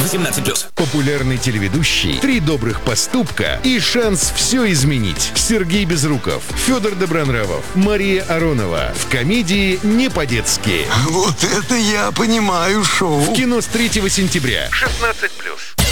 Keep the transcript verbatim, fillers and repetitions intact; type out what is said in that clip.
восемнадцать плюс. Популярный телеведущий, три добрых поступка и шанс все изменить. Сергей Безруков, Федор Добронравов, Мария Аронова. В комедии «Не по-детски». Вот это я понимаю шоу. В кино с третьего сентября. шестнадцать плюс.